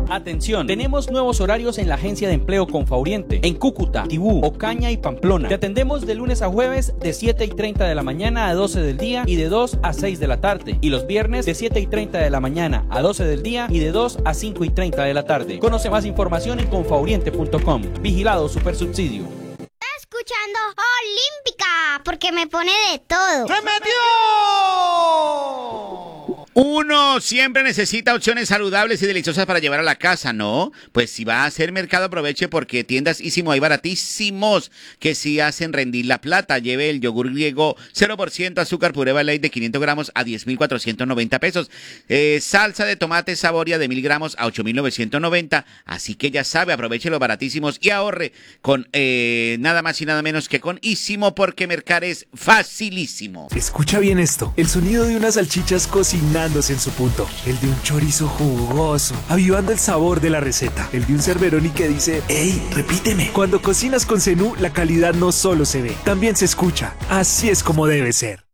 Atención, tenemos nuevos horarios en la agencia de empleo Confauriente, en Cúcuta, Tibú, Ocaña y Pamplona. Te atendemos de lunes a jueves de 7:30 de la mañana a 12 del día y de 2 a 6 de la tarde. Y los viernes de 7:30 de la mañana a 12 del día y de 2 a 5:30 de la tarde. Conoce más información en confauriente.com. Vigilado Supersubsidio. Escuchando Olímpica, porque me pone de todo. ¡Se metió! Uno siempre necesita opciones saludables y deliciosas para llevar a la casa, ¿no? Pues si va a hacer mercado, aproveche porque tiendas Ísimo hay baratísimos que sí hacen rendir la plata. Lleve el yogur griego 0% azúcar puré light de 500 gramos a 10.490 pesos. Salsa de tomate Saboria de 1.000 gramos a 8.990. Así que ya sabe, aproveche los baratísimos y ahorre con nada más y nada menos que con Ísimo, porque mercar es facilísimo. Escucha bien esto, el sonido de unas salchichas cocinadas en su punto, el de un chorizo jugoso, avivando el sabor de la receta, el de un Cerberoni que dice, ¡ey, repíteme! Cuando cocinas con Zenú, la calidad no solo se ve, también se escucha. Así es como debe ser.